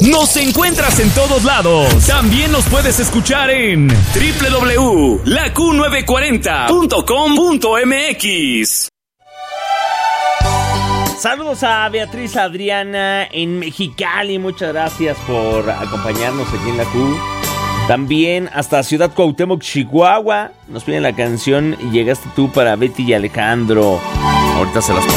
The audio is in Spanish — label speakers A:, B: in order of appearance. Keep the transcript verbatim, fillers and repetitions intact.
A: Nos encuentras en todos lados. También nos puedes escuchar en doble u doble u doble u punto la q novecientos cuarenta punto com punto m x.
B: Saludos a Beatriz Adriana en Mexicali. Muchas gracias por acompañarnos aquí en la Q. También hasta Ciudad Cuauhtémoc, Chihuahua. Nos piden la canción Llegaste tú para Betty y Alejandro. Ahorita se las ponemos.